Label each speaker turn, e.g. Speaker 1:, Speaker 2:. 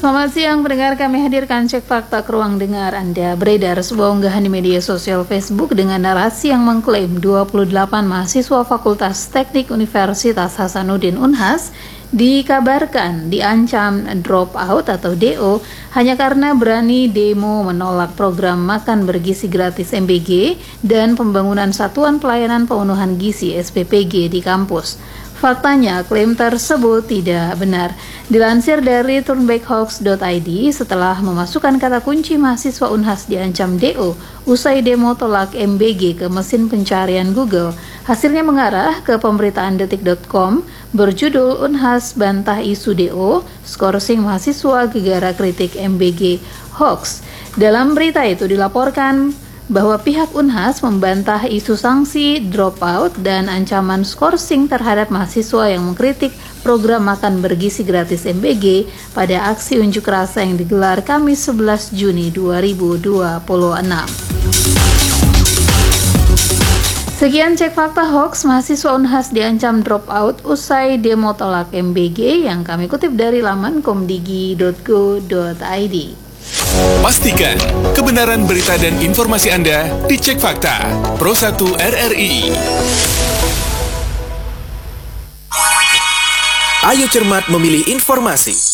Speaker 1: Selamat siang pendengar, kami hadirkan cek fakta ke ruang dengar Anda. Beredar sebuah unggahan di media sosial Facebook dengan narasi yang mengklaim 28 mahasiswa Fakultas Teknik Universitas Hasanuddin Unhas dikabarkan diancam drop out atau DO hanya karena berani demo menolak program makan bergizi gratis MBG dan pembangunan Satuan Pelayanan Pemenuhan Gizi SPPG di kampus. Faktanya, klaim tersebut tidak benar. Dilansir dari turnbackhoax.id, setelah memasukkan kata kunci mahasiswa Unhas diancam DO usai demo tolak MBG ke mesin pencarian Google, hasilnya mengarah ke pemberitaan detik.com berjudul Unhas bantah isu DO, skorsing mahasiswa gegara kritik MBG hoax. Dalam berita itu dilaporkan bahwa pihak Unhas membantah isu sanksi dropout dan ancaman skorsing terhadap mahasiswa yang mengkritik program makan bergizi gratis MBG pada aksi unjuk rasa yang digelar Kamis 11 Juni 2026. Sekian cek fakta hoax, mahasiswa Unhas diancam dropout usai demo tolak MBG yang kami kutip dari laman komdigi.go.id.
Speaker 2: Pastikan kebenaran berita dan informasi Anda dicek fakta. Pro 1 RRI.
Speaker 3: Ayo cermat memilih informasi.